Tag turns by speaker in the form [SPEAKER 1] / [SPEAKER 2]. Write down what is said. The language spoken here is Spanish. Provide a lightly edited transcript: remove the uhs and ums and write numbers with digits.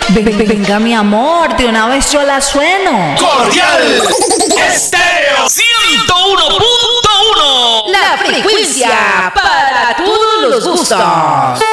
[SPEAKER 1] Venga, mi amor, de una vez yo la sueno.
[SPEAKER 2] Cordial Estéreo
[SPEAKER 3] 101.1.
[SPEAKER 1] La frecuencia para todos los gustos.